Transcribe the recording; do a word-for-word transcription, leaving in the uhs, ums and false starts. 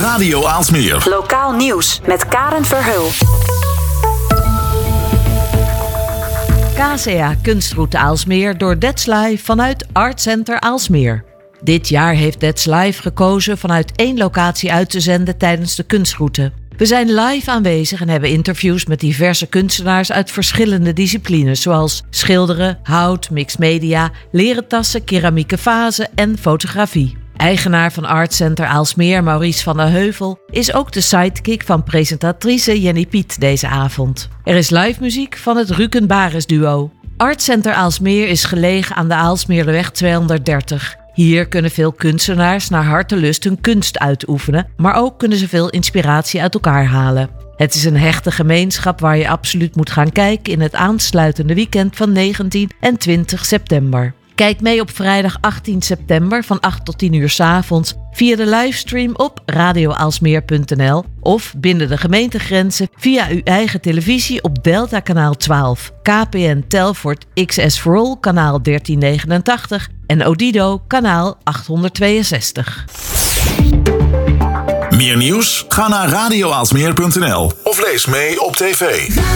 Radio Aalsmeer. Lokaal nieuws met Karen Verheul. K C A Kunstroute Aalsmeer door That's Live vanuit Art Center Aalsmeer. Dit jaar heeft That's Live gekozen vanuit één locatie uit te zenden tijdens de kunstroute. We zijn live aanwezig en hebben interviews met diverse kunstenaars uit verschillende disciplines, zoals schilderen, hout, mixed media, leren tassen, keramieke vazen en fotografie. Eigenaar van Art Center Aalsmeer, Maurice van der Heuvel, is ook de sidekick van presentatrice Jenny Piet deze avond. Er is live muziek van het Ruken Bares duo. Art Center Aalsmeer is gelegen aan de Aalsmeerderweg tweehonderddertig. Hier kunnen veel kunstenaars naar hartelust hun kunst uitoefenen, maar ook kunnen ze veel inspiratie uit elkaar halen. Het is een hechte gemeenschap waar je absoluut moet gaan kijken in het aansluitende weekend van negentien en twintig september. Kijk mee op vrijdag achttien september van acht tot tien uur 's avonds via de livestream op radio aalsmeer punt n l of binnen de gemeentegrenzen via uw eigen televisie op Delta kanaal twaalf, K P N Telfort X S for All kanaal dertien negenentachtig en Odido kanaal achthonderdtweeënzestig. Meer nieuws? Ga naar radio aalsmeer punt n l of lees mee op tv.